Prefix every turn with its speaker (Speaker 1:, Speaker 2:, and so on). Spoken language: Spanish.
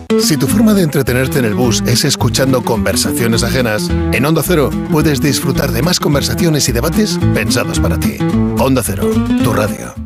Speaker 1: Si tu forma de entretenerte en el bus es escuchando conversaciones ajenas, en Onda Cero puedes disfrutar de más conversaciones y debates pensados para ti. Onda Cero, tu radio.